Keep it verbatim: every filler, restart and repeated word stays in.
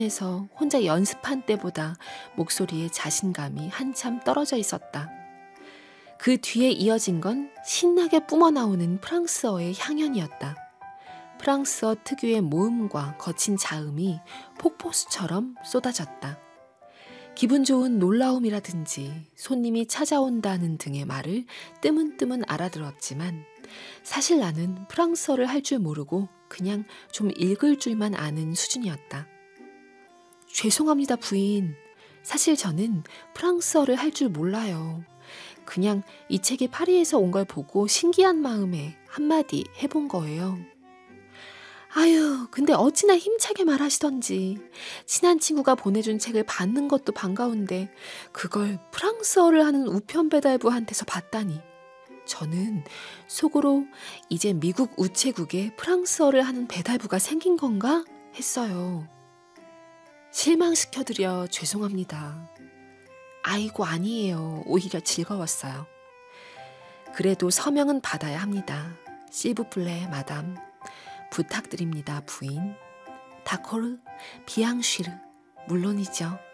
에서 혼자 연습한 때보다 목소리에 자신감이 한참 떨어져 있었다. 그 뒤에 이어진 건 신나게 뿜어나오는 프랑스어의 향연이었다. 프랑스어 특유의 모음과 거친 자음이 폭포수처럼 쏟아졌다. 기분 좋은 놀라움이라든지 손님이 찾아온다는 등의 말을 뜨문뜨문 알아들었지만 사실 나는 프랑스어를 할 줄 모르고 그냥 좀 읽을 줄만 아는 수준이었다. 죄송합니다, 부인. 사실 저는 프랑스어를 할 줄 몰라요. 그냥 이 책이 파리에서 온 걸 보고 신기한 마음에 한마디 해본 거예요. 아유, 근데 어찌나 힘차게 말하시던지. 친한 친구가 보내준 책을 받는 것도 반가운데 그걸 프랑스어를 하는 우편 배달부한테서 받다니. 저는 속으로 이제 미국 우체국에 프랑스어를 하는 배달부가 생긴 건가 했어요. 실망시켜드려 죄송합니다. 아이고 아니에요. 오히려 즐거웠어요. 그래도 서명은 받아야 합니다. 실브플레 마담. 부탁드립니다 부인. 다코르 비앙쉬르 물론이죠.